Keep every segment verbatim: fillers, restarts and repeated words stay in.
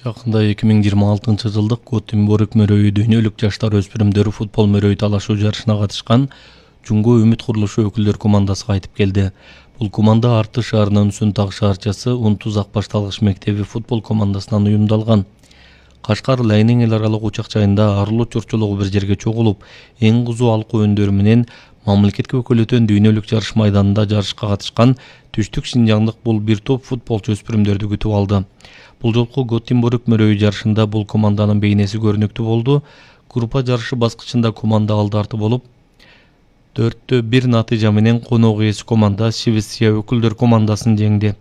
Жакында эки миң жыйырма алтынчы жылдык Готенбург мөрөйү дүйнөлүк жаштар өспүрүмдөр футбол мөрөй талашуу жарышына катышкан Жумго Үмүт курулушу өкүлдөр командасы кайтып келди. Бул команда Арты шаарынын Үсөн Таг шаарчасы Унтуз Ак башталгыч мектеби футбол командасынан уюмдалган. Кашкар Лайнең эл аралык учак жайында арылуу чурчулугу бир жерге чогулуп, эң кызуу алкуу өндөрү менен мамлекетке өкүлөтөн дүйнөлүк жарыш майданында жарышка катышкан Түштүк Шинжаңдык бул бир топ футболчу өспүрүмдөрдү күтүп алды. Бул жолку Готенбург мөрөйү жарышында бул команданын бейнеси көрүнүктүү болду. Группа жарышы баскычында команда алдарты болуп, төрттө бир натыйжа менен конок ээси команда Швеция өкүлдөр командасын жеңди.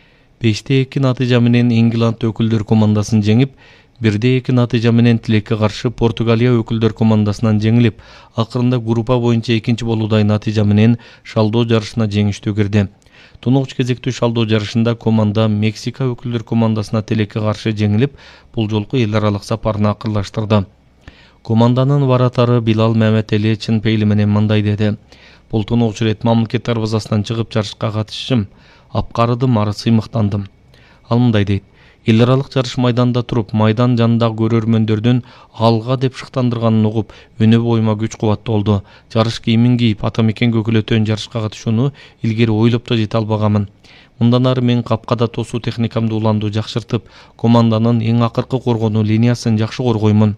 беште эки натыйжа менен Ингланд өкүлдөр командасын жеңип, бирде эки натыйжа менен тилекке каршы Португалия өкүлдөр командасынан жеңилип, акырында группа боюнча экинчи болуудай натыйжа менен шалдоо жарышына жеңиштүү кирди. Тунукч кезектүү шалдоо жарышында команда Мексика өкүлдөр командасына тилекке каршы жеңилип, бул жолку эл аралык сапарын акырлаштырды. Команданын варатары Билал Маматели чын пейили менен мындай деди: "Бул тунукч рет мамлекет дарбазасынан чыгып жарышка катышышым, апкарыдым, ары сыймыктандым." Ал мындай дейт: "Эл аралык жарыш майданында туруп, майдан жанындагы көрөрмөндөрдүн алга деп шыктандырганын угуп, өнө боюма күч кубат болду. Жарыш кийимин кийип, ата мекенге өкүлөтөн жарышка катышууну илгери ойлоп да жете албаганмын. Мындан ары мен капкада тосуу техникамды уланду жакшыртып, команданын эң акыркы коргонуу линиясын жакшы коргоймун."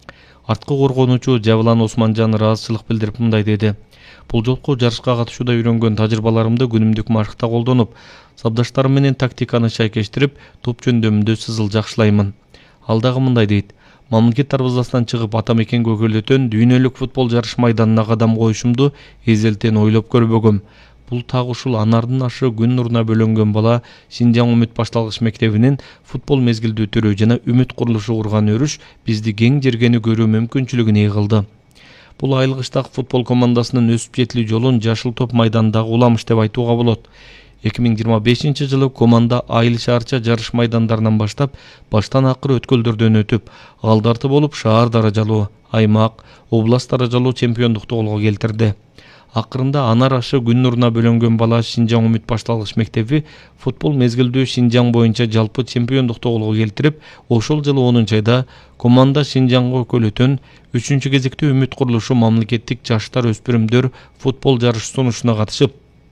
Арткы коргонуучу Жавлан Османжан ыраазычылык билдирип мындай деди: "Бул жолку жарышка катышууда үйрөнгөн тажрыйбаларымды күнүмдүк машыкта колдонуп, сабдаштарым менен тактиканы шайкештирип, топ жөндөмүндө сызыл жакшылаймын." Ал дагы мындай дейт: "Мамлекет дарбазасынан чыгып, ата мекенге өкүлөтөн дүйнөлүк футбол жарыш майданына кадам коюшумду эзелтен ойлоп көрбөгөм. Бул так ушул анардын ашы күн нуруна бөлөнгөн бала Шинжаң Үмүт башталгыч мектебинин футбол мезгилдүү түрү жана Үмүт курулушу курган өрүш бизди кең жергени көрүү мүмкүнчүлүгүн ээ кылды. Бул айылгычтагы футбол командасынын өсүп жетилүү жолун жашыл топ майданындагы уламыш деп айтууга болот." эки миң жыйырма бешинчи жылы команда айыл шаарча жарыш майдандарынан баштап, баштан акыры өткөлдөрдөн өтүп, алдарты болуп шаар даражалуу, аймак, област даражалуу чемпиондукту колго келтирди. Акырында анар ашы күн нуруна бөлөнгөн бала Шинжаң Үмүт башталгыч мектеби футбол мезгилдүү Шинжаң боюнча жалпы чемпиондукту колго келтирип, ошол жылы онунчу айда команда Шинжаңга өкүлөтөн үчүнчү кезектүү Үмүт курулушу мамлекеттик жаштар өспүрүмдөр футбол жарыш сунушуна катышып,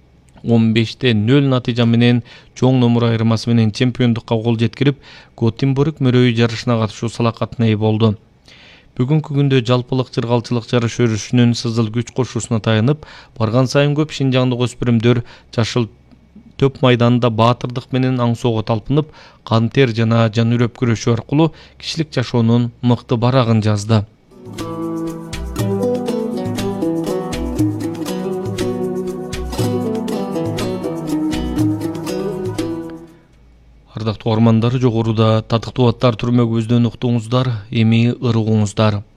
он беште нөл натыйжа менен чоң номур айырмасы менен чемпиондукка кол жеткирип, Готенбург мөрөйү жарышына катышуу салакатына ээ болду. Бүгүнкү күндө жалпылык чыргалчылык жарыш өрүшүнүн сызыл күч кошуусуна таянып, барган сайын көп шинжаңдык өспүрүмдөр жашыл төп майданында баатырдык менен аңсоого талпынып, кан тер жана жан үрөп күрөшүү аркылуу кишилик жашоонун мыкты барагын жазды. Ардактуу угармандар, жогоруда татыктуу аттар түрмөгүбүздөн уктуңуздар, эми ырыгуңуздар.